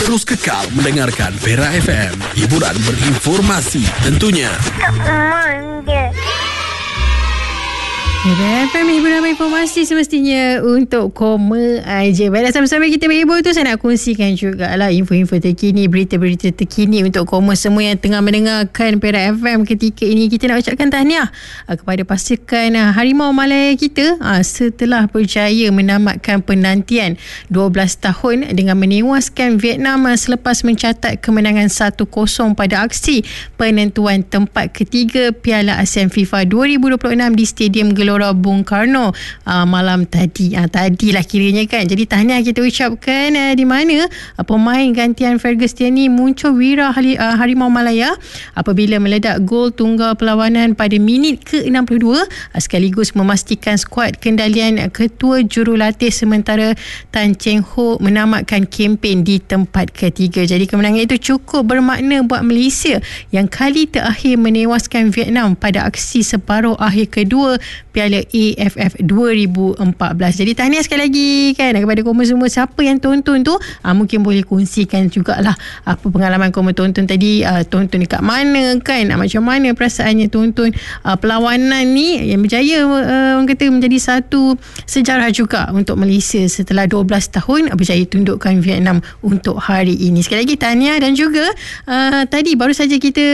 Terus kekal mendengarkan Perak FM, hiburan berinformasi tentunya. FM hiburan informasi semestinya untuk koma aja. Baiklah, sama-sama kita berhibur tu, saya nak kongsikan jugalah info-info terkini, berita-berita terkini untuk koma semua yang tengah mendengarkan Perak FM ketika ini. Kita nak ucapkan tahniah kepada pasukan Harimau Malaya kita setelah berjaya menamatkan penantian 12 tahun dengan menewaskan Vietnam selepas mencatat kemenangan 1-0 pada aksi penentuan tempat ketiga Piala ASEAN FIFA 2026 di Stadium Gelora Bung Karno malam tadi. Tadilah kiranya kan. Jadi tahniah kita ucapkan di mana pemain gantian Ferguson ni muncul wira Harimau Malaya apabila meledak gol tunggal perlawanan pada minit ke-62 sekaligus memastikan skuad kendalian ketua jurulatih sementara Tan Cheng Ho menamatkan kempen di tempat ketiga. Jadi kemenangan itu cukup bermakna buat Malaysia yang kali terakhir menewaskan Vietnam pada aksi separuh akhir kedua Piala AFF 2014. Jadi tahniah sekali lagi kan kepada korang semua. Siapa yang tonton tu mungkin boleh kongsikan jugalah apa pengalaman korang tonton tadi, tonton dekat mana kan, macam mana perasaannya tonton perlawanan ni yang berjaya orang kata menjadi satu sejarah juga untuk Malaysia setelah 12 tahun berjaya tundukkan Vietnam untuk hari ini. Sekali lagi tahniah. Dan juga tadi baru saja kita